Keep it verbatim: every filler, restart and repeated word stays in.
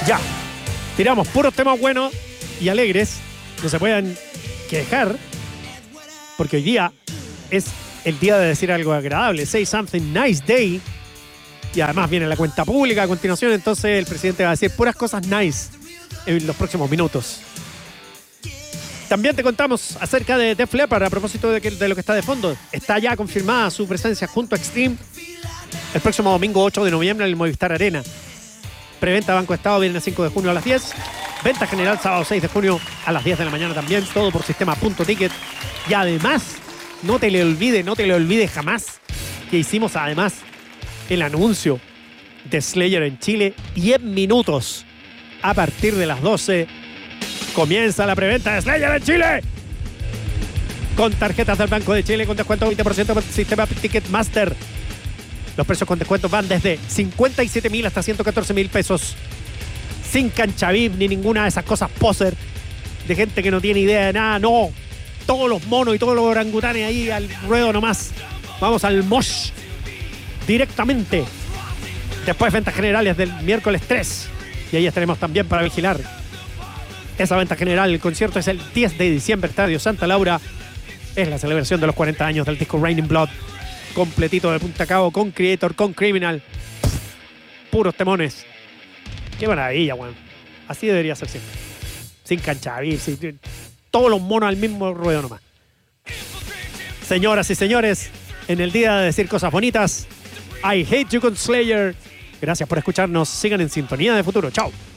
Ya. Tiramos puros temas buenos y alegres. No se pueden quejar. Porque hoy día es el día de decir algo agradable. Say something nice day. Y además viene la cuenta pública a continuación. Entonces el presidente va a decir puras cosas nice en los próximos minutos. También te contamos acerca de Def Leppard a propósito de, que, de lo que está de fondo. Está ya confirmada su presencia junto a Extreme el próximo domingo ocho de noviembre en el Movistar Arena. Preventa Banco Estado viernes cinco de junio a las diez. Venta general sábado seis de junio a las diez de la mañana también. Todo por sistema punto ticket. Y además, no te le olvide, no te le olvide jamás que hicimos además el anuncio de Slayer en Chile. Y en minutos, a partir de las doce, comienza la preventa de Slayer en Chile. Con tarjetas del Banco de Chile con descuento veinte por ciento por el sistema Ticketmaster. Los precios con descuentos van desde cincuenta y siete mil hasta ciento catorce mil pesos. Sin cancha V I P ni ninguna de esas cosas poser de gente que no tiene idea de nada. No, todos los monos y todos los orangutanes ahí al ruedo nomás. Vamos al mosh directamente. Después ventas generales del miércoles tres. Y ahí estaremos también para vigilar esa venta general. El concierto es el diez de diciembre, Estadio Santa Laura. Es la celebración de los cuarenta años del disco Raining Blood. Completito de punta a cabo, con Creator, con Criminal. Puros temones. Qué maravilla, weón. Así debería ser siempre. Sin cancha, sin, todos los monos al mismo ruedo nomás. Señoras y señores, en el día de decir cosas bonitas, I Hate You con Slayer. Gracias por escucharnos. Sigan en sintonía de futuro. Chao.